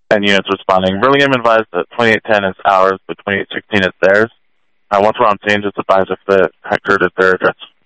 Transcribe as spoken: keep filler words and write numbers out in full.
and units responding. Burlingame advised that twenty-eight ten is ours, but twenty-eight sixteen is theirs. Uh, once we're on scene, just advise if the hacker is their address.